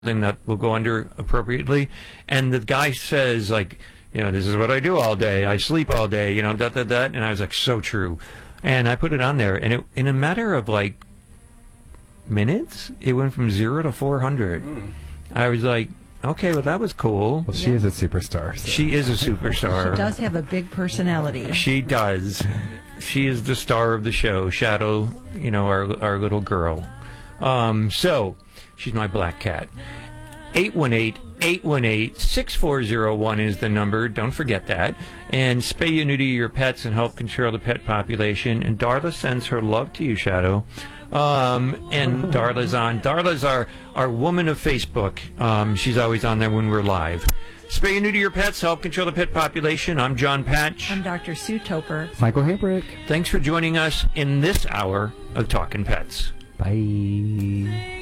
that will go under appropriately. And the guy says, like, this is what I do all day. I sleep all day, that. And I was like, so true. And I put it on there, and in a matter of like minutes, it went from 0 to 400. I was like, okay, well, that was cool. Well, she is a superstar. So. She is a superstar. She does have a big personality. She does. She is the star of the show, Shadow, our little girl. So she's my black cat. 818-818-6401 is the number. Don't forget that. And spay and neuter your pets and help control the pet population. And Darla sends her love to you, Shadow. And Darla's on. Darla's our woman of Facebook. She's always on there when we're live. Spay and neuter your pets, help control the pet population. I'm John Patch. I'm Dr. Sue Toper. Michael Habrick. Thanks for joining us in this hour of Talkin' Pets. Bye.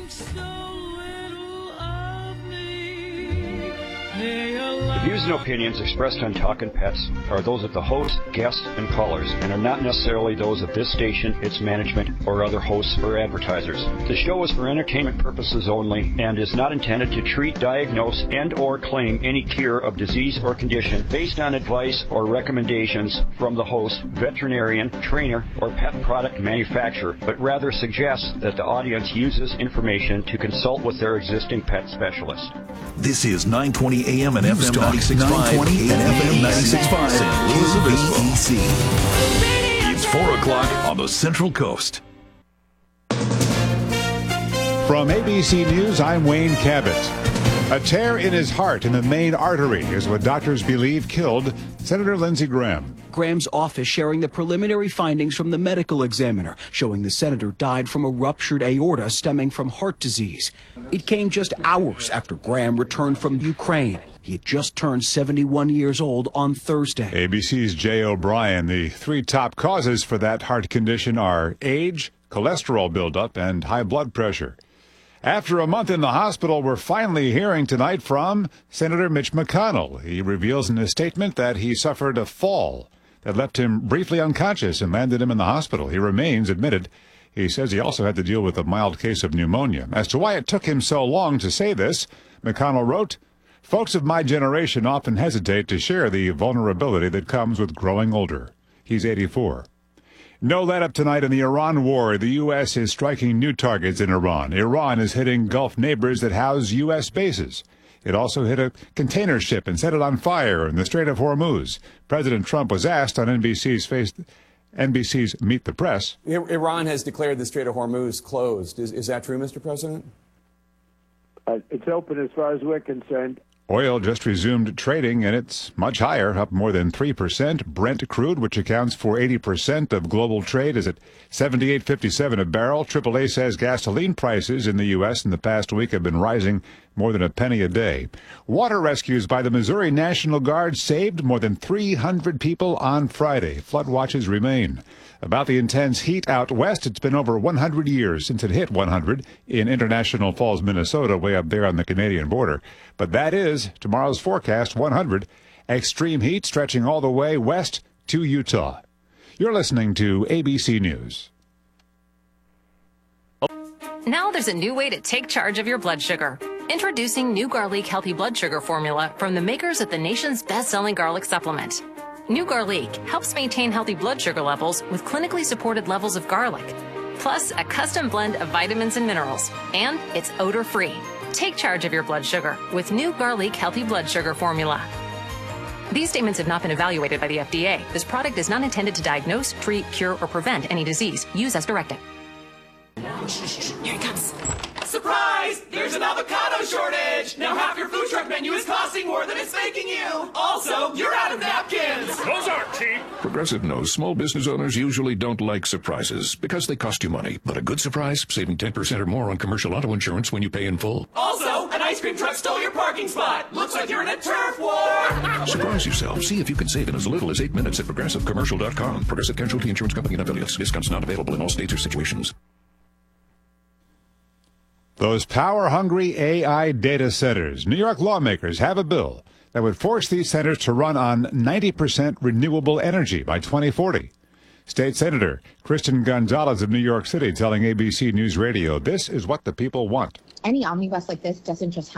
The views and opinions expressed on Talkin' Pets are those of the host, guests, and callers, and are not necessarily those of this station, its management, or other hosts or advertisers. The show is for entertainment purposes only and is not intended to treat, diagnose, and/or claim any cure of disease or condition based on advice or recommendations from the host, veterinarian, trainer, or pet product manufacturer, but rather suggests that the audience uses information to consult with their existing pet specialist. This is 920 AM and FM 96.5 and FM 96.5 San Luis Obispo. It's 4 o'clock on the Central Coast. From ABC News, I'm Wayne Cabot. A tear in his heart in the main artery is what doctors believe killed Senator Lindsey Graham. Graham's office sharing the preliminary findings from the medical examiner, showing the senator died from a ruptured aorta stemming from heart disease. It came just hours after Graham returned from Ukraine. He had just turned 71 years old on Thursday. ABC's Jay O'Brien. The three top causes for that heart condition are age, cholesterol buildup, and high blood pressure. After a month in the hospital, we're finally hearing tonight from Senator Mitch McConnell. He reveals in his statement that he suffered a fall that left him briefly unconscious and landed him in the hospital. He remains admitted. He says he also had to deal with a mild case of pneumonia. As to why it took him so long to say this, McConnell wrote, "Folks of my generation often hesitate to share the vulnerability that comes with growing older." He's 84. No let-up tonight in the Iran war. The U.S. is striking new targets in Iran. Iran is hitting Gulf neighbors that house U.S. bases. It also hit a container ship and set it on fire in the Strait of Hormuz. President Trump was asked on NBC's Meet the Press. Iran has declared the Strait of Hormuz closed. Is that true, Mr. President? It's open as far as we're concerned. Oil just resumed trading, and it's much higher, up more than 3%. Brent crude, which accounts for 80% of global trade, is at $78.57 a barrel. AAA says gasoline prices in the U.S. in the past week have been rising more than a penny a day. Water rescues by the Missouri National Guard saved more than 300 people on Friday. Flood watches remain. About the intense heat out west, it's been over 100 years since it hit 100 in International Falls, Minnesota, way up there on the Canadian border. But that is tomorrow's forecast, 100. Extreme heat stretching all the way west to Utah. You're listening to ABC News. Now there's a new way to take charge of your blood sugar. Introducing new Garlic Healthy Blood Sugar Formula from the makers of the nation's best-selling garlic supplement. New Garlic helps maintain healthy blood sugar levels with clinically supported levels of garlic, plus a custom blend of vitamins and minerals, and it's odor-free. Take charge of your blood sugar with New Garlic Healthy Blood Sugar Formula. These statements have not been evaluated by the FDA. This product is not intended to diagnose, treat, cure, or prevent any disease. Use as directed. Here it comes. Surprise! There's an avocado shortage! Now half your food truck menu is costing more than it's making you! Also, you're out of napkins! Those aren't cheap! Progressive knows small business owners usually don't like surprises because they cost you money. But a good surprise, saving 10% or more on commercial auto insurance when you pay in full. Also, an ice cream truck stole your parking spot! Looks like you're in a turf war! Surprise yourself. See if you can save in as little as 8 minutes at ProgressiveCommercial.com. Progressive Casualty Insurance Company and affiliates. Discounts not available in all states or situations. Those power-hungry AI data centers. New York lawmakers have a bill that would force these centers to run on 90% renewable energy by 2040. State Senator Kristen Gonzalez of New York City telling ABC News Radio, this is what the people want. any omnibus like this doesn't just